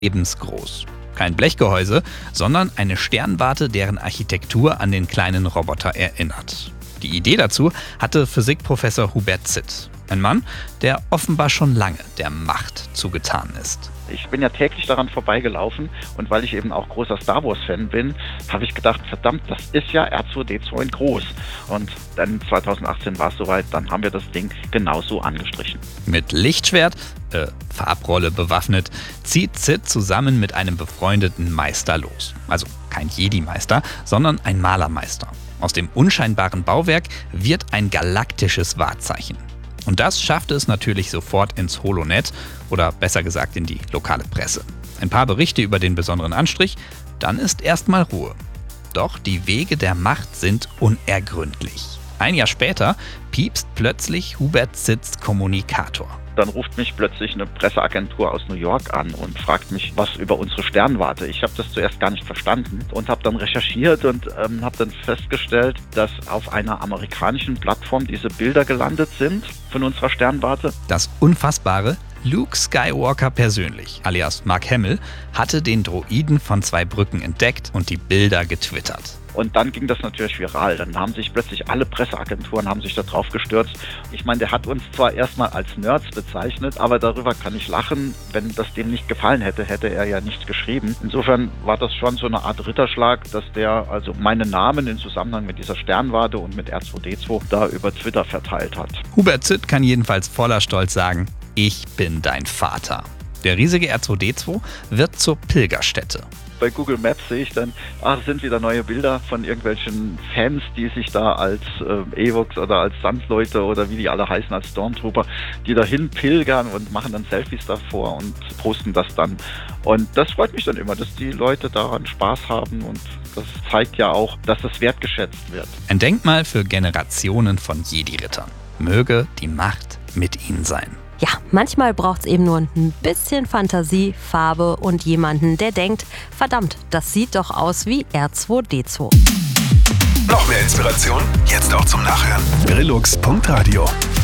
lebensgroß. Kein Blechgehäuse, sondern eine Sternwarte, deren Architektur an den kleinen Roboter erinnert. Die Idee dazu hatte Physikprofessor Hubert Zitt. Ein Mann, der offenbar schon lange der Macht zugetan ist. Ich bin ja täglich daran vorbeigelaufen und weil ich eben auch großer Star Wars-Fan bin, habe ich gedacht, verdammt, das ist ja R2-D2 in groß. Und dann 2018 war es soweit, dann haben wir das Ding genauso angestrichen. Mit Lichtschwert, Farbrolle bewaffnet, zieht Zitt zusammen mit einem befreundeten Meister los. Also kein Jedi-Meister, sondern ein Malermeister. Aus dem unscheinbaren Bauwerk wird ein galaktisches Wahrzeichen. Und das schaffte es natürlich sofort ins Holonet oder besser gesagt in die lokale Presse. Ein paar Berichte über den besonderen Anstrich, dann ist erstmal Ruhe. Doch die Wege der Macht sind unergründlich. Ein Jahr später piepst plötzlich Hubert Zitts Kommunikator. Dann ruft mich plötzlich eine Presseagentur aus New York an und fragt mich was über unsere Sternwarte. Ich habe das zuerst gar nicht verstanden und habe dann recherchiert und habe dann festgestellt, dass auf einer amerikanischen Plattform diese Bilder gelandet sind von unserer Sternwarte. Das Unfassbare: Luke Skywalker persönlich, alias Mark Hamill, hatte den Droiden von 2 Brücken entdeckt und die Bilder getwittert. Und dann ging das natürlich viral. Dann haben sich plötzlich alle Presseagenturen da drauf gestürzt. Ich meine, der hat uns zwar erstmal als Nerds bezeichnet, aber darüber kann ich lachen. Wenn das dem nicht gefallen hätte, hätte er ja nichts geschrieben. Insofern war das schon so eine Art Ritterschlag, dass der also meinen Namen in Zusammenhang mit dieser Sternwarte und mit R2-D2 da über Twitter verteilt hat. Hubert Zitt kann jedenfalls voller Stolz sagen: Ich bin dein Vater. Der riesige R2-D2 wird zur Pilgerstätte. Bei Google Maps sehe ich dann, es sind wieder neue Bilder von irgendwelchen Fans, die sich da als Ewoks oder als Sandleute oder wie die alle heißen, als Stormtrooper, die dahin pilgern und machen dann Selfies davor und posten das dann. Und das freut mich dann immer, dass die Leute daran Spaß haben und das zeigt ja auch, dass es wertgeschätzt wird. Ein Denkmal für Generationen von Jedi-Rittern. Möge die Macht mit ihnen sein. Ja, manchmal braucht es eben nur ein bisschen Fantasie, Farbe und jemanden, der denkt, verdammt, das sieht doch aus wie R2-D2. Noch mehr Inspiration? Jetzt auch zum Nachhören. Grillux.radio